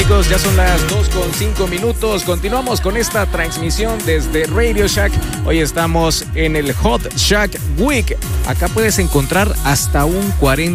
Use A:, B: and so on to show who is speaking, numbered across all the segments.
A: amigos? Ya son las 2:05. Continuamos con esta transmisión desde Radio Shack. Hoy estamos en el Hot Shack Week. Acá puedes encontrar hasta un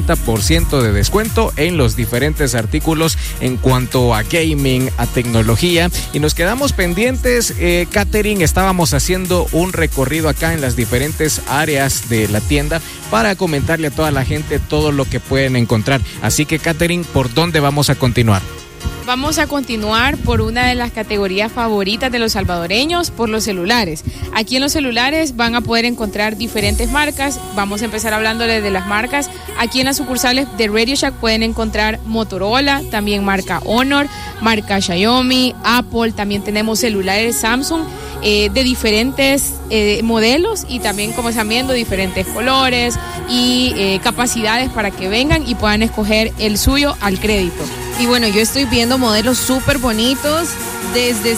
A: 40% de descuento en los diferentes artículos en cuanto a gaming, a tecnología. Y nos quedamos pendientes, Catherine, estábamos haciendo un recorrido acá en las diferentes áreas de la tienda para comentarle a toda la gente todo lo que pueden encontrar. Así que, Catherine, ¿por dónde vamos a continuar?
B: Vamos a continuar por una de las categorías favoritas de los salvadoreños, por los celulares. Aquí en los celulares van a poder encontrar diferentes marcas. Vamos a empezar hablándoles de las marcas. Aquí en las sucursales de Radio Shack pueden encontrar Motorola, también marca Honor, marca Xiaomi, Apple. También tenemos celulares Samsung de diferentes modelos y también, como están viendo, diferentes colores y capacidades para que vengan y puedan escoger el suyo al crédito.
C: Y bueno, yo estoy viendo modelos súper bonitos desde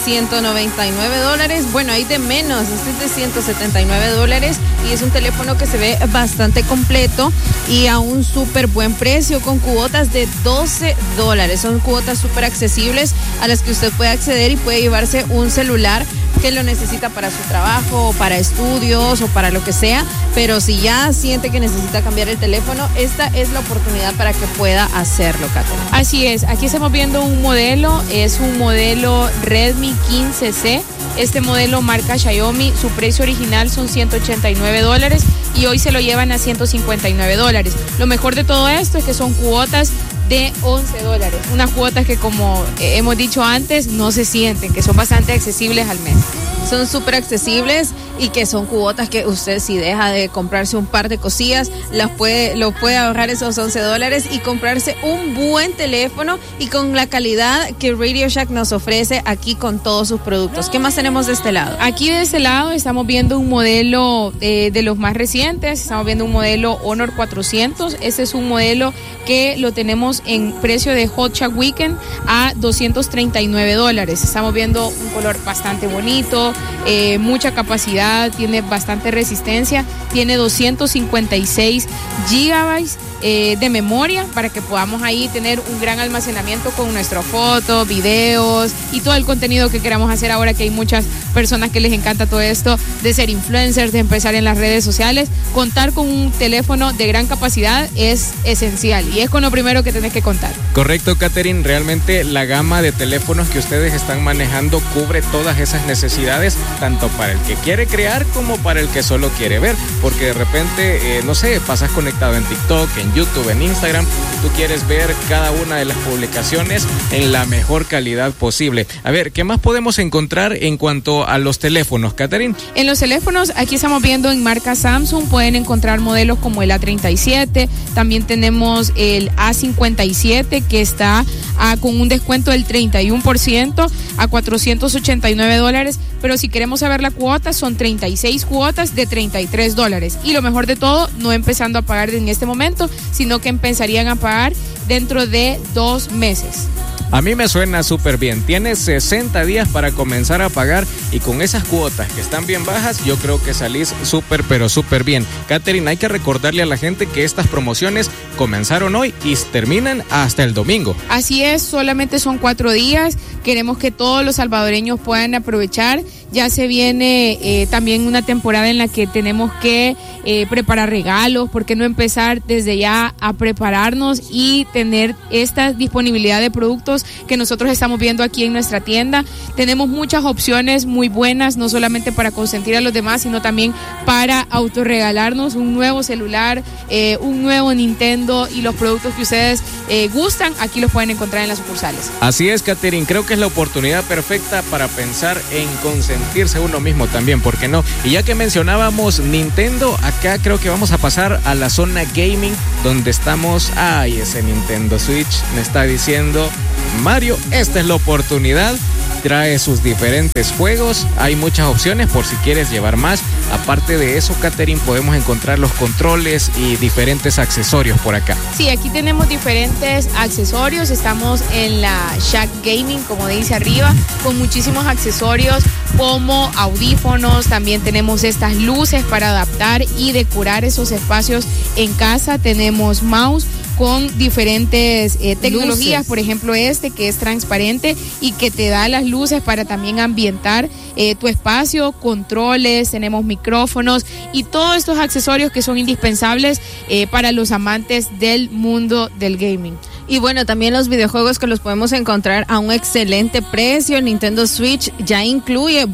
C: $199. Bueno, hay de menos, este es de $179 y es un teléfono que se ve bastante completo y a un súper buen precio con cuotas de $12. Son cuotas súper accesibles a las que usted puede acceder y puede llevarse un celular que lo necesita para su trabajo, o para estudios o para lo que sea, pero si ya siente que necesita cambiar el teléfono, esta es la oportunidad para que pueda hacerlo, Catherine.
B: Así es, aquí estamos viendo un modelo, es un modelo Redmi 15C. Este modelo marca Xiaomi, su precio original son $189 y hoy se lo llevan a $159. Lo mejor de todo esto es que son cuotas de $11. Unas cuotas que, como hemos dicho antes, no se sienten, que son bastante accesibles al mes.
C: Son súper accesibles y que son cuotas que usted, si deja de comprarse un par de cosillas, lo puede ahorrar esos $11 y comprarse un buen teléfono y con la calidad que Radio Shack nos ofrece aquí con todos sus productos. ¿Qué más tenemos de este lado?
B: Aquí de este lado estamos viendo un modelo de los más recientes. Estamos viendo un modelo Honor 400. Este es un modelo que lo tenemos en precio de Hot Shack Weekend a $239. Estamos viendo un color bastante bonito, mucha capacidad, tiene bastante resistencia, tiene 256 gigabytes de memoria para que podamos ahí tener un gran almacenamiento con nuestras fotos, videos y todo el contenido que queramos hacer ahora, que hay muchas personas que les encanta todo esto de ser influencers, de empezar en las redes sociales. Contar con un teléfono de gran capacidad es esencial y es con lo primero que tenés que contar.
A: Correcto, Catherine, realmente la gama de teléfonos que ustedes están manejando cubre todas esas necesidades, tanto para el que quiere crear como para el que solo quiere ver, porque de repente, no sé, pasas conectado en TikTok, en YouTube, en Instagram, tú quieres ver cada una de las publicaciones en la mejor calidad posible. A ver, ¿qué más podemos encontrar en cuanto a los teléfonos, Catherine?
B: En los teléfonos, aquí estamos viendo en marca Samsung, pueden encontrar modelos como el A37, también tenemos el A57 que está con un descuento del 31% a $489, pero si queremos saber la cuota, son 36 cuotas de $33. Y lo mejor de todo, no empezando a pagar en este momento, sino que empezarían a pagar dentro de 2 meses.
A: A mí me suena súper bien. Tienes 60 días para comenzar a pagar y con esas cuotas que están bien bajas, yo creo que salís súper, pero súper bien. Catherine, hay que recordarle a la gente que estas promociones comenzaron hoy y terminan hasta el domingo.
B: Así es, solamente son 4 días. Queremos que todos los salvadoreños puedan aprovechar. Ya se viene también una temporada en la que tenemos que preparar regalos. ¿Por qué no empezar desde ya a prepararnos y tener esta disponibilidad de productos que nosotros estamos viendo aquí en nuestra tienda? Tenemos muchas opciones muy buenas, no solamente para consentir a los demás, sino también para autorregalarnos un nuevo celular, un nuevo Nintendo, y los productos que ustedes gustan, aquí los pueden encontrar en las sucursales.
A: Así es, Catherine, creo que es la oportunidad perfecta para pensar en consentirse uno mismo también, ¿por qué no? Y ya que mencionábamos Nintendo, acá creo que vamos a pasar a la zona gaming, donde estamos. Ay, ese Nintendo Switch me está diciendo Mario, esta es la oportunidad. Trae sus diferentes juegos, hay muchas opciones por si quieres llevar más. Aparte de eso, Catherine, podemos encontrar los controles y diferentes accesorios por acá.
B: Sí, aquí tenemos diferentes accesorios. Estamos en la Shack Gaming, como dice arriba, con muchísimos accesorios como audífonos. También tenemos estas luces para adaptar y decorar esos espacios en casa. Tenemos mouse con diferentes tecnologías,
C: luces.
B: por ejemplo que es transparente y que te da las luces para también ambientar tu espacio, controles, tenemos micrófonos y todos estos accesorios que son indispensables para los amantes del mundo del gaming.
C: Y bueno, también los videojuegos que los podemos encontrar a un excelente precio. El Nintendo Switch ya incluye,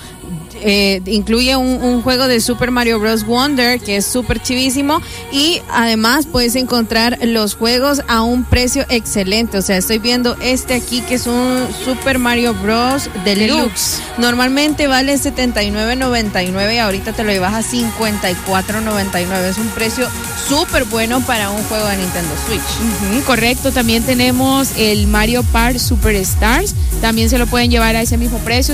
C: incluye un juego de Super Mario Bros. Wonder que es súper chivísimo, y además puedes encontrar los juegos a un precio excelente. O sea, estoy viendo aquí que es un Super Mario Bros. Deluxe. Normalmente vale $79.99 y ahorita te lo llevas a $54.99. Es un precio súper bueno para un juego de Nintendo Switch.
B: Correcto, también tenemos el Mario Party Superstars, también se lo pueden llevar a ese mismo precio,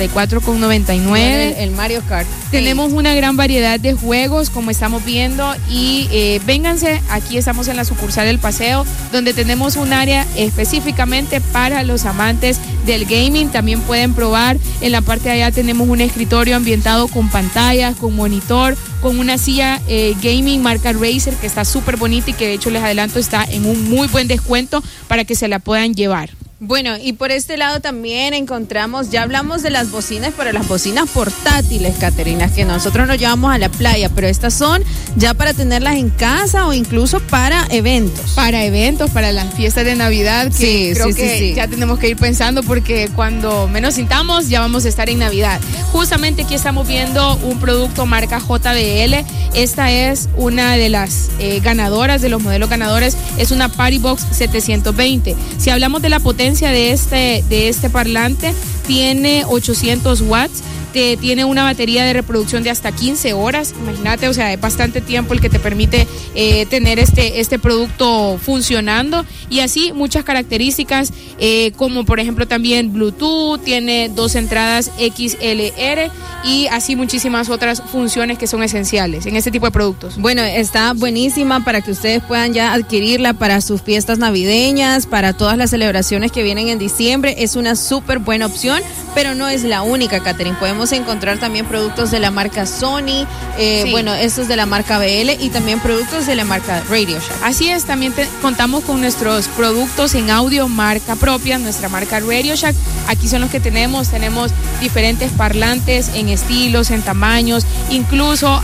B: $54.99.
C: El Mario Kart.
B: Tenemos una gran variedad de juegos, como estamos viendo, y vénganse, aquí estamos en la sucursal del Paseo, donde tenemos un área específicamente para los amantes del gaming. También pueden probar, en la parte de allá tenemos un escritorio ambientado con pantallas, con monitor, con una silla gaming marca Razer que está súper bonita y que de hecho les adelanto está en un muy buen descuento para que se la puedan llevar.
C: Bueno, y por este lado también encontramos, ya hablamos de las bocinas, pero las bocinas portátiles, Caterina, que nosotros nos llevamos a la playa, pero estas son ya para tenerlas en casa o incluso para eventos.
B: Para eventos, para las fiestas de Navidad, que creo que ya tenemos que ir pensando porque cuando menos sintamos ya vamos a estar en Navidad. Justamente aquí estamos viendo un producto marca JBL. Esta es una de las ganadoras, de los modelos ganadores, es una Party Box 720. Si hablamos de la potencia de este parlante, tiene 800 watts, tiene una batería de reproducción de hasta 15 horas, imagínate, o sea, es bastante tiempo el que te permite tener este producto funcionando, y así muchas características, como por ejemplo también Bluetooth, tiene 2 entradas XLR y así muchísimas otras funciones que son esenciales en este tipo de productos.
C: Bueno, está buenísima para que ustedes puedan ya adquirirla para sus fiestas navideñas, para todas las celebraciones que vienen en diciembre. Es una súper buena opción, pero no es la única, Catherine. Podemos encontrar también productos de la marca Sony, estos de la marca BL y también productos de la marca Radio Shack.
B: Así es, también contamos con nuestros productos en audio marca propia, nuestra marca Radio Shack. Aquí son los que tenemos diferentes parlantes en estilos, en tamaños, incluso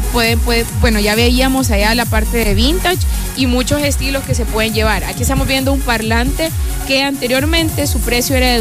B: ya veíamos allá la parte de vintage y muchos estilos que se pueden llevar. Aquí estamos viendo un parlante que anteriormente su precio era de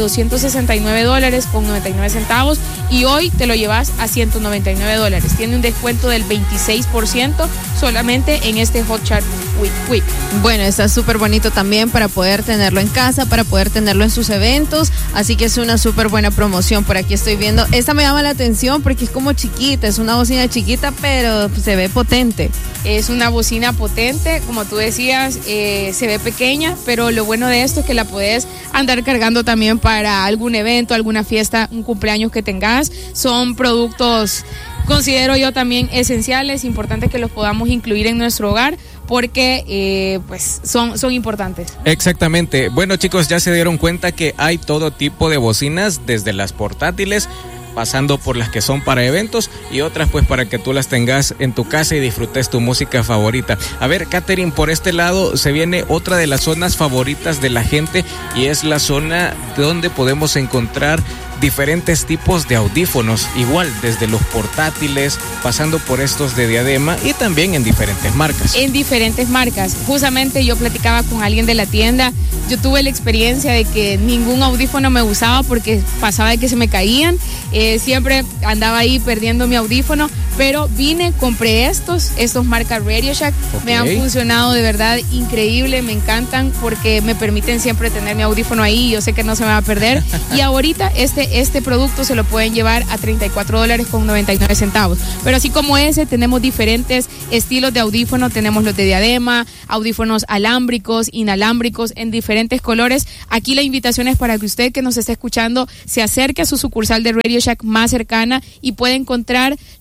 B: $269.99 y hoy te lo llevas a $199. Tiene un descuento del 26% solamente en este Hot Chart Week.
C: Bueno, está súper bonito también para poder tenerlo en casa, para poder tenerlo en sus eventos, así que es una súper buena promoción. Por aquí estoy viendo, esta me llama la atención porque es como chiquita, es una bocina chiquita, pero se ve potente.
B: Es una bocina potente, como tú decías, se ve pequeña, pero lo bueno de esto es que la puedes andar cargando también para algún evento, alguna fiesta, un cumpleaños que tengas. Son productos, considero yo, también esenciales, importantes que los podamos incluir en nuestro hogar porque son importantes.
A: Exactamente. Bueno, chicos, ya se dieron cuenta que hay todo tipo de bocinas, desde las portátiles, pasando por las que son para eventos y otras pues para que tú las tengas en tu casa y disfrutes tu música favorita. A ver, Catherine, por este lado se viene otra de las zonas favoritas de la gente y es la zona donde podemos encontrar diferentes tipos de audífonos, igual desde los portátiles, pasando por estos de diadema y también en diferentes marcas.
B: En diferentes marcas. Justamente yo platicaba con alguien de la tienda, yo tuve la experiencia de que ningún audífono me usaba porque pasaba de que se me caían, siempre andaba ahí perdiendo mi audífono, pero compré estos marca Radio Shack, me han funcionado de verdad increíble, me encantan porque me permiten siempre tener mi audífono ahí, yo sé que no se me va a perder y ahorita este producto se lo pueden llevar a $34.99. Pero así como tenemos diferentes estilos de audífonos, tenemos los de diadema, audífonos alámbricos, inalámbricos, en diferentes colores. Aquí la invitación es para que usted que nos esté escuchando se acerque a su sucursal de Radio Shack más cercana y pueda encontrar lo que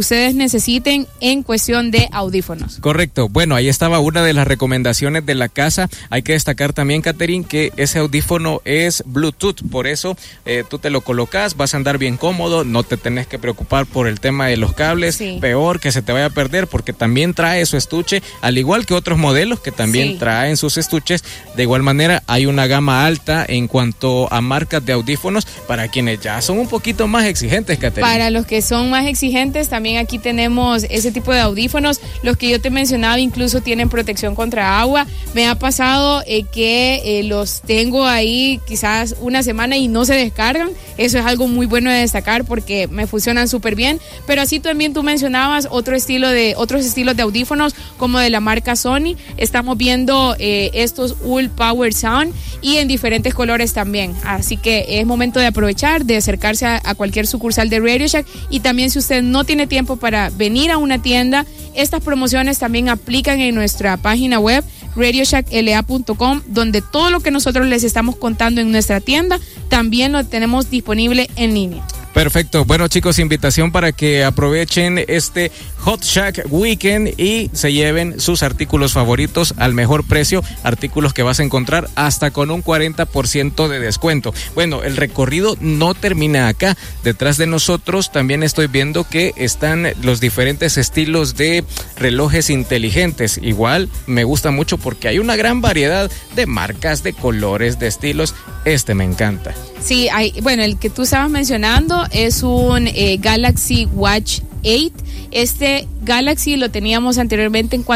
B: ustedes necesiten en cuestión de audífonos.
A: Correcto. Bueno, ahí estaba una de las recomendaciones de la casa. Hay que destacar también, Catherine, que ese audífono es Bluetooth, por eso tú te lo colocas, vas a andar bien cómodo, no te tenés que preocupar por el tema de los cables, sí. Peor que se te vaya a perder, porque también trae su estuche, al igual que otros modelos que también traen sus estuches. De igual manera, hay una gama alta en cuanto a marcas de audífonos para quienes ya son un poquito más exigentes, Catherine.
B: Para los que son más exigentes, también aquí tenemos ese tipo de audífonos. Los que yo te mencionaba incluso tienen protección contra agua. Me ha pasado que los tengo ahí quizás una semana y no se descargan. Eso es algo muy bueno de destacar porque me funcionan súper bien. Pero así también tú mencionabas otros estilos de audífonos como de la marca Sony. Estamos viendo estos UL Power Sound y en diferentes colores también. Así que es momento de aprovechar, de acercarse a cualquier sucursal de Radio Shack. Y también si usted no tiene tiempo para venir a una tienda, estas promociones también aplican en nuestra página web RadioShackLA.com, donde todo lo que nosotros les estamos contando en nuestra tienda también lo tenemos disponible en línea.
A: Perfecto. Bueno, chicos, invitación para que aprovechen este Hot Shack Weekend y se lleven sus artículos favoritos al mejor precio, artículos que vas a encontrar hasta con un 40% de descuento. Bueno, el recorrido no termina acá. Detrás de nosotros también estoy viendo que están los diferentes estilos de relojes inteligentes. Igual me gusta mucho porque hay una gran variedad de marcas, de colores, de estilos. Este me encanta.
B: Sí, bueno, el que tú estabas mencionando es un Galaxy Watch 8. Este Galaxy lo teníamos anteriormente en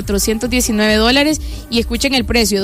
B: $419 y escuchen el precio,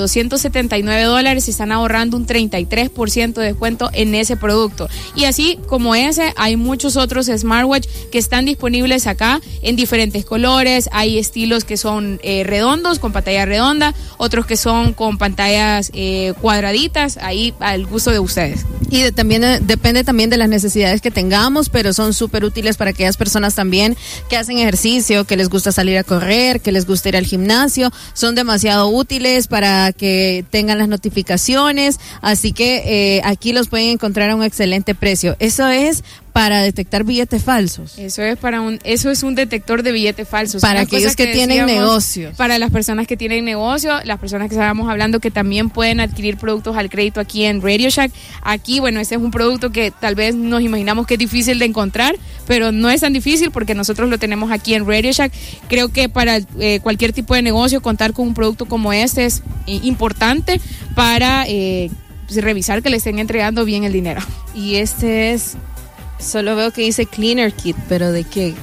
B: $279, están ahorrando un 33% de descuento en ese producto. Y así como ese, hay muchos otros smartwatch que están disponibles acá en diferentes colores. Hay estilos que son redondos, con pantalla redonda, otros que son con pantallas cuadraditas, ahí al gusto de ustedes.
C: Y también depende también de las necesidades que tengamos, pero son súper útiles para aquellas personas también que hacen ejercicio, que les gusta salir a correr, que les gusta ir al gimnasio. Son demasiado útiles para que tengan las notificaciones, así que aquí los pueden encontrar a un excelente precio. Eso es para detectar billetes falsos.
B: Eso es un detector de billetes falsos.
C: Para aquellos que tienen negocios.
B: Para las personas que tienen negocio, las personas que estábamos hablando que también pueden adquirir productos al crédito aquí en Radio Shack. Aquí, bueno, este es un producto que tal vez nos imaginamos que es difícil de encontrar, pero no es tan difícil porque nosotros lo tenemos aquí en Radio Shack. Creo que para cualquier tipo de negocio contar con un producto como este es importante para revisar que le estén entregando bien el dinero.
C: Y este es... Solo veo que dice Cleaner Kit, pero ¿de qué?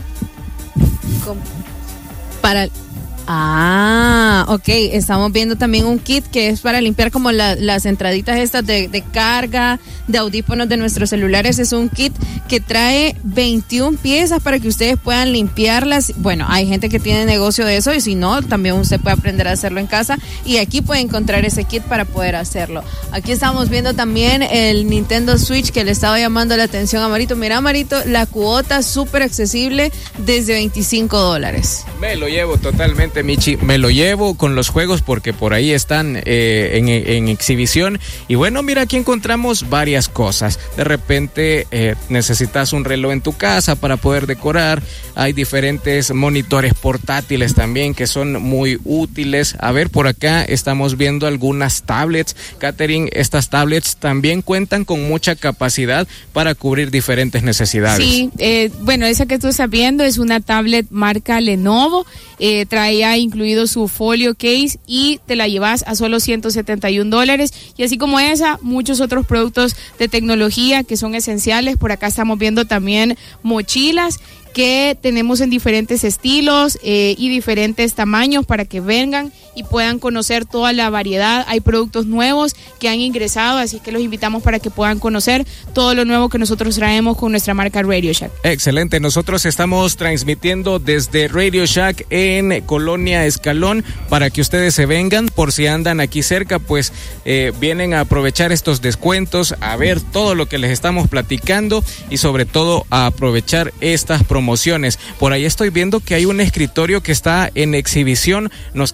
C: Para... ok, estamos viendo también un kit que es para limpiar como las entraditas estas de carga, de audífonos de nuestros celulares. Es un kit que trae 21 piezas para que ustedes puedan limpiarlas. Bueno, hay gente que tiene negocio de eso y si no, también usted puede aprender a hacerlo en casa y aquí puede encontrar ese kit para poder hacerlo. Aquí estamos viendo también el Nintendo Switch que le estaba llamando la atención a Marito. Mira, Marito, la cuota súper accesible desde $25.
A: Me lo llevo totalmente, Michi, me lo llevo con los juegos porque por ahí están en exhibición. Y bueno, mira, aquí encontramos varias cosas. De repente necesitas un reloj en tu casa para poder decorar. Hay diferentes monitores portátiles también que son muy útiles. A ver, por acá estamos viendo algunas tablets. Catherine, estas tablets también cuentan con mucha capacidad para cubrir diferentes necesidades.
B: Sí, bueno, esa que tú estás viendo es una tablet marca Lenovo. Traía incluido su folio case y te la llevas a solo $171. Y así como esa, muchos otros productos de tecnología que son esenciales. Por acá estamos viendo también mochilas que tenemos en diferentes estilos y diferentes tamaños para que vengan y puedan conocer toda la variedad. Hay productos nuevos que han ingresado, así que los invitamos para que puedan conocer todo lo nuevo que nosotros traemos con nuestra marca Radio Shack.
A: Excelente, nosotros estamos transmitiendo desde Radio Shack en Colonia Escalón para que ustedes se vengan, por si andan aquí cerca, pues vienen a aprovechar estos descuentos, a ver todo lo que les estamos platicando y sobre todo a aprovechar estas promociones. Por ahí estoy viendo que hay un escritorio que está en exhibición, nos quedamos con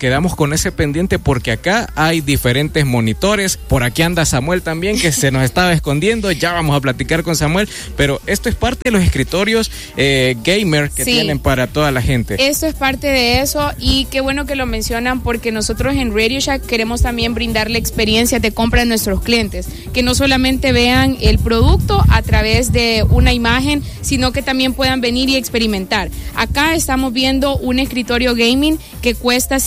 A: con ese pendiente porque acá hay diferentes monitores. Por aquí anda Samuel también, que se nos estaba escondiendo. Ya vamos a platicar con Samuel, pero esto es parte de los escritorios gamer que tienen para toda la gente.
B: Esto es parte de eso, y qué bueno que lo mencionan, porque nosotros en Radio Shack queremos también brindarle experiencias de compra a nuestros clientes, que no solamente vean el producto a través de una imagen, sino que también puedan venir y experimentar. Acá estamos viendo un escritorio gaming que cuesta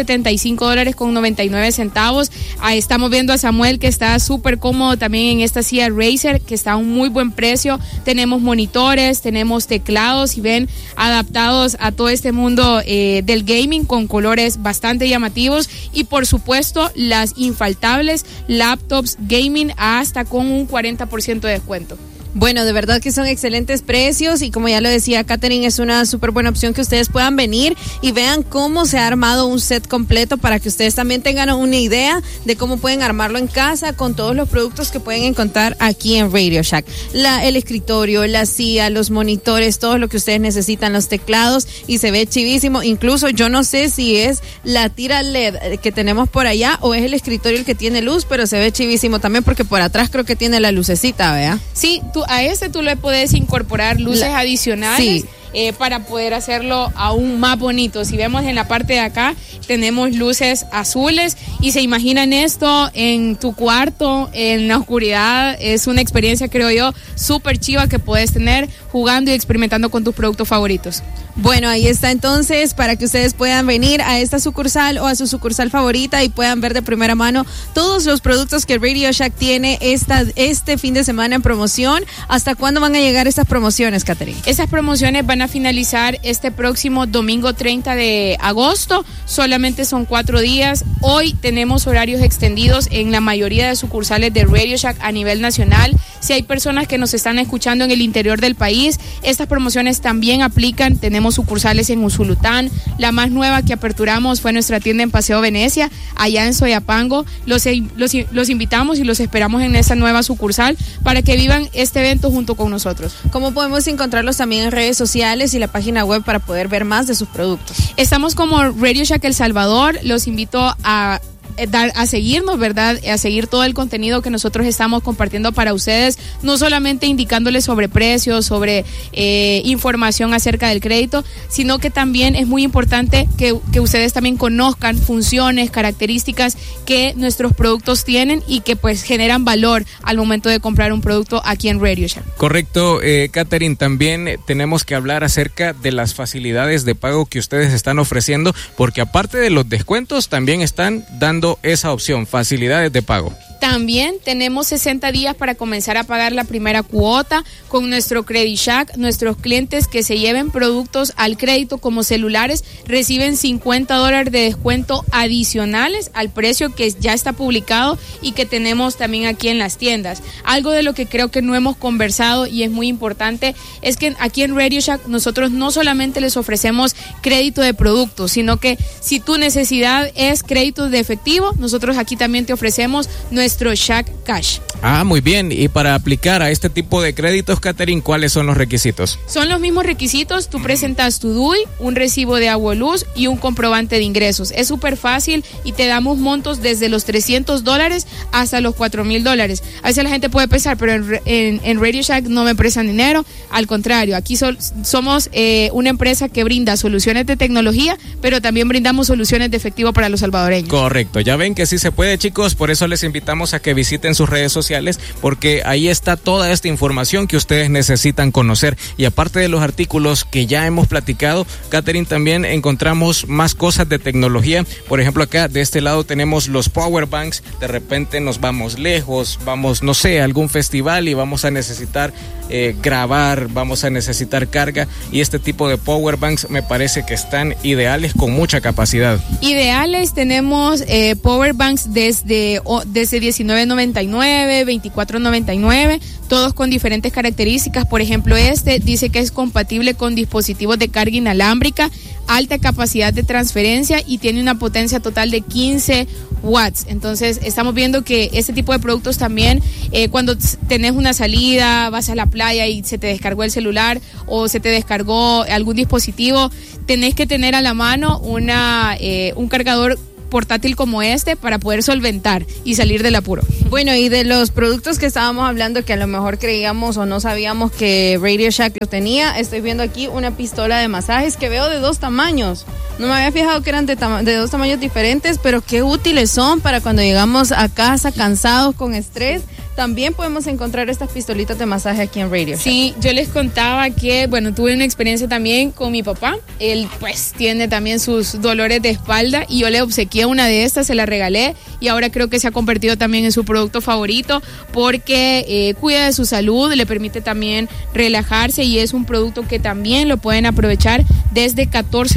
B: $175.99. Estamos viendo a Samuel, que está súper cómodo también en esta silla Razer, que está a un muy buen precio. Tenemos monitores, tenemos teclados, y ven, adaptados a todo este mundo del gaming, con colores bastante llamativos, y por supuesto las infaltables laptops gaming hasta con un 40% de descuento.
C: Bueno, de verdad que son excelentes precios, y como ya lo decía Catherine, es una súper buena opción que ustedes puedan venir y vean cómo se ha armado un set completo, para que ustedes también tengan una idea de cómo pueden armarlo en casa con todos los productos que pueden encontrar aquí en Radio Shack. El escritorio, la silla, los monitores, todo lo que ustedes necesitan, los teclados, y se ve chivísimo. Incluso yo no sé si es la tira LED que tenemos por allá o es el escritorio el que tiene luz, pero se ve chivísimo también, porque por atrás creo que tiene la lucecita, ¿vea?
B: Sí, a tú le puedes incorporar luces adicionales. Sí. Para poder hacerlo aún más bonito. Si vemos en la parte de acá, tenemos luces azules, y se imaginan esto en tu cuarto, en la oscuridad. Es una experiencia, creo yo, súper chiva que puedes tener jugando y experimentando con tus productos favoritos.
C: Bueno, ahí está entonces, para que ustedes puedan venir a esta sucursal o a su sucursal favorita y puedan ver de primera mano todos los productos que Radio Shack tiene este fin de semana en promoción. ¿Hasta cuándo van a llegar estas promociones, Catherine?
B: Esas promociones van a finalizar este próximo domingo 30 de agosto. Solamente son 4 días. Hoy tenemos horarios extendidos en la mayoría de sucursales de Radio Shack a nivel nacional. Si hay personas que nos están escuchando en el interior del país, estas promociones también aplican. Tenemos sucursales en Usulután. La más nueva que aperturamos fue nuestra tienda en Paseo Venecia, allá en Soyapango. Los invitamos y los esperamos en esa nueva sucursal para que vivan este evento junto con nosotros.
C: ¿Cómo podemos encontrarlos también en redes sociales y la página web para poder ver más de sus productos?
B: Estamos como Radio Shack El Salvador. Los invito a seguirnos, ¿verdad? A seguir todo el contenido que nosotros estamos compartiendo para ustedes, no solamente indicándoles sobre precios, sobre información acerca del crédito, sino que también es muy importante que ustedes también conozcan funciones, características que nuestros productos tienen y que pues generan valor al momento de comprar un producto aquí en Radio Shack.
A: Correcto, Catherine, también tenemos que hablar acerca de las facilidades de pago que ustedes están ofreciendo, porque aparte de los descuentos, también están dando esa opción, facilidades de pago.
B: También tenemos 60 días para comenzar a pagar la primera cuota con nuestro Credit Shack. Nuestros clientes que se lleven productos al crédito como celulares reciben $50 de descuento adicionales al precio que ya está publicado y que tenemos también aquí en las tiendas. Algo de lo que creo que no hemos conversado y es muy importante es que aquí en Radio Shack nosotros no solamente les ofrecemos crédito de productos, sino que si tu necesidad es crédito de efectivo, nosotros aquí también te ofrecemos nuestro Shack Cash.
A: Muy bien. Y para aplicar a este tipo de créditos, Catherine, ¿cuáles son los requisitos?
B: Son los mismos requisitos. Tú presentas tu DUI, un recibo de agua o luz y un comprobante de ingresos. Es súper fácil y te damos montos desde los $300 hasta los $4,000. A veces la gente puede pensar, pero en Radio Shack no me prestan dinero. Al contrario, aquí somos una empresa que brinda soluciones de tecnología, pero también brindamos soluciones de efectivo para los salvadoreños.
A: Correcto. Ya ven que sí se puede, chicos. Por eso les invitamos a que visiten sus redes sociales, porque ahí está toda esta información que ustedes necesitan conocer. Y aparte de los artículos que ya hemos platicado, Catherine, también encontramos más cosas de tecnología. Por ejemplo, acá de este lado tenemos los power banks. De repente nos vamos lejos, vamos, no sé, a algún festival y vamos a necesitar grabar, vamos a necesitar carga, y este tipo de power banks me parece que están ideales, con mucha capacidad.
B: Ideales, tenemos power banks desde $19.99, $24.99, todos con diferentes características. Por ejemplo, este dice que es compatible con dispositivos de carga inalámbrica, alta capacidad de transferencia y tiene una potencia total de 15 watts. Entonces estamos viendo que este tipo de productos también, cuando tenés una salida, vas a la playa y se te descargó el celular o se te descargó algún dispositivo, tenés que tener a la mano un cargador portátil como este para poder solventar y salir del apuro.
C: Bueno, y de los productos que estábamos hablando que a lo mejor creíamos o no sabíamos que Radio Shack lo tenía, estoy viendo aquí una pistola de masajes que veo de 2 tamaños. No me había fijado que eran de 2 tamaños diferentes, pero qué útiles son para cuando llegamos a casa cansados, con estrés. También podemos encontrar estas pistolitas de masaje aquí en Radio Shack.
B: Sí, yo les contaba que, bueno, tuve una experiencia también con mi papá. Él, pues, tiene también sus dolores de espalda y yo le obsequié una de estas, se la regalé y ahora creo que se ha convertido también en su producto favorito porque cuida de su salud, le permite también relajarse y es un producto que también lo pueden aprovechar desde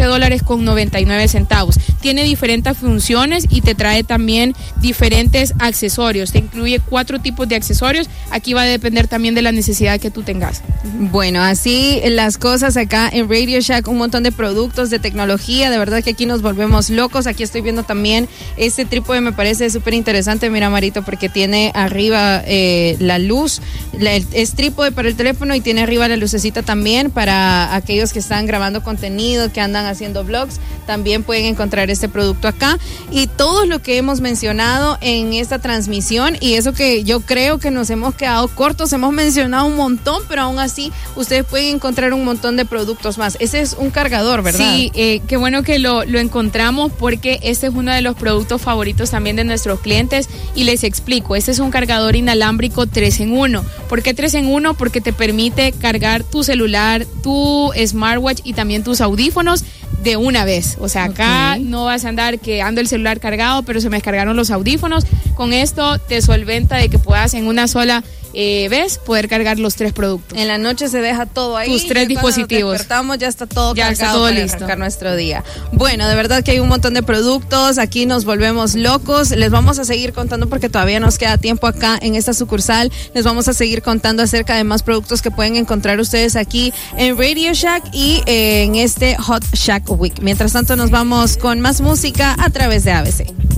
B: $14.99. Tiene diferentes funciones y te trae también diferentes accesorios. Te incluye 4 tipos de accesorios. Aquí va a depender también de la necesidad que tú tengas.
C: Bueno, así las cosas acá en Radio Shack, un montón de productos de tecnología, de verdad que aquí nos volvemos locos. Aquí estoy viendo también este trípode, me parece súper interesante, mira Marito, porque tiene arriba la luz, es trípode para el teléfono y tiene arriba la lucecita también para aquellos que están grabando contenido, que andan haciendo vlogs, también pueden encontrar este producto acá. Y todo lo que hemos mencionado en esta transmisión, y eso que yo creo que nos hemos quedado cortos, hemos mencionado un montón, pero aún así ustedes pueden encontrar un montón de productos más. Ese es un cargador, ¿verdad?
B: Sí, qué bueno que lo encontramos porque este es uno de los productos favoritos también de nuestros clientes y les explico, este es un cargador inalámbrico 3 en 1. ¿Por qué 3 en 1? Porque te permite cargar tu celular, tu smartwatch y también tus audífonos de una vez. O sea, acá no vas a andar que ando el celular cargado, pero se me descargaron los audífonos. Con esto te solventa de que puedas en una sola vez poder cargar los 3 productos.
C: En la noche se deja todo ahí.
B: Tus 3 dispositivos.
C: Nos despertamos, ya está todo
B: ya
C: cargado,
B: está todo
C: para
B: listo.
C: arrancar nuestro día. Bueno, de verdad que hay un montón de productos. Aquí nos volvemos locos. Les vamos a seguir contando porque todavía nos queda tiempo acá en esta sucursal. Les vamos a seguir contando acerca de más productos que pueden encontrar ustedes aquí en Radio Shack y en este Hot Shack Week. Mientras tanto, nos vamos con más música a través de ABC.